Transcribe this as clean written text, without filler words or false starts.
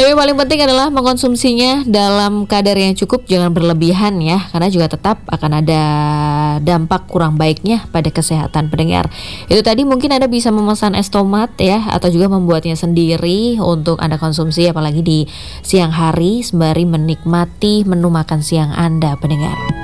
Yang paling penting adalah mengkonsumsinya dalam kadar yang cukup, jangan berlebihan ya, karena juga tetap akan ada dampak kurang baiknya pada kesehatan pendengar. Itu tadi mungkin Anda bisa memesan es tomat ya, atau juga membuatnya sendiri untuk Anda konsumsi apalagi di siang hari sembari menikmati menu makan siang Anda pendengar.